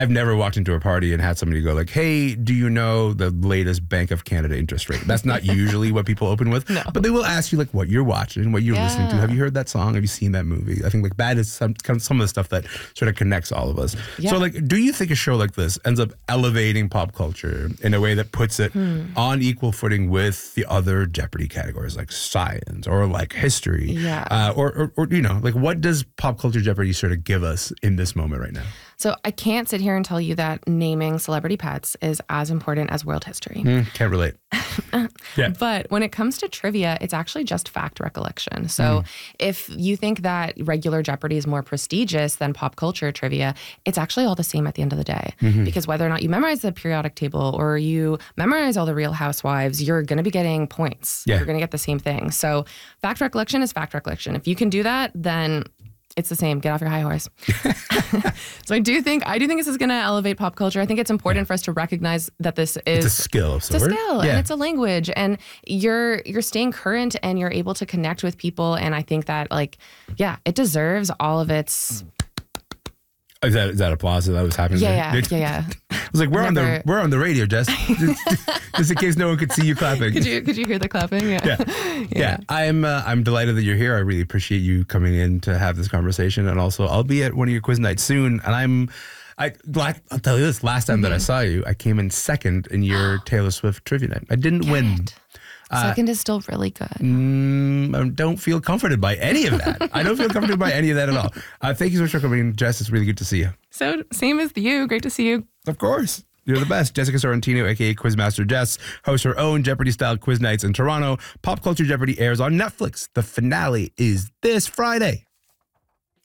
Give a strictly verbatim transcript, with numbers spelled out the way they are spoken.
I've never walked into a party and had somebody go like, hey, do you know the latest Bank of Canada interest rate? That's not usually what people open with. No. But they will ask you like what you're watching, what you're Yeah. listening to. Have you heard that song? Have you seen that movie? I think like that is some, some of the stuff that sort of connects all of us. Yeah. So like, do you think a show like this ends up elevating pop culture in a way that puts it Hmm. on equal footing with the other Jeopardy categories like science or like history? Yeah. Uh, or, or, or, you know, like what does pop culture Jeopardy sort of give us in this moment right now? So I can't sit here and tell you that naming celebrity pets is as important as world history. Mm, can't relate. Yeah. But when it comes to trivia, it's actually just fact recollection. So if you think that regular Jeopardy is more prestigious than pop culture trivia, it's actually all the same at the end of the day. Because whether or not you memorize the periodic table or you memorize all the Real Housewives, you're going to be geting points. Yeah. You're going to get the same thing. So fact recollection is fact recollection. If you can do that, then it's the same. Get off your high horse. So I do think I do think this is going to elevate pop culture. I think it's important for us to recognize that this is It's a skill of it's a sort. skill Yeah. and it's a language, and you're you're staying current and you're able to connect with people. And I think that like yeah, it deserves all of its Is that, is that applause that was happening? yeah there? yeah yeah yeah. I was like, we're on the Never- we're on the radio, Jess. Just in case no one could see you clapping. Could you could you hear the clapping? Yeah. Yeah. Yeah, I'm uh, I'm delighted that you're here. I really appreciate you coming in to have this conversation, and also I'll be at one of your quiz nights soon. And I'm, I like I'll tell you this: last time that I saw you, I came in second in your Taylor Swift trivia night. I didn't win. Second is still really good. Mm, I don't feel comforted by any of that. I don't feel comforted by any of that at all. Uh, thank you so much for coming in, Jess. It's really good to see you. So same as you. Great to see you. Of course. You're the best. Jessica Sorrentino, a k a. Quizmaster Jess, hosts her own Jeopardy-style quiz nights in Toronto. Pop Culture Jeopardy airs on Netflix. The finale is this Friday.